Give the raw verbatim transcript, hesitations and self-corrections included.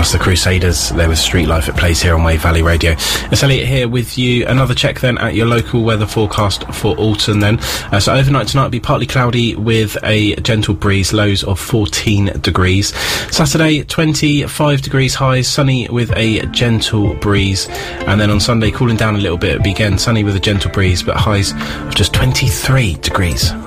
That's the Crusaders there with Street Life. It plays here on Wave Valley Radio. It's Elliot here with you. Another check then at your local weather forecast for Alton then. Uh, so overnight tonight will be partly cloudy with a gentle breeze, lows of fourteen degrees. Saturday, twenty-five degrees highs, sunny with a gentle breeze. And then on Sunday, cooling down a little bit. It'll be again sunny with a gentle breeze, but highs of just twenty-three degrees.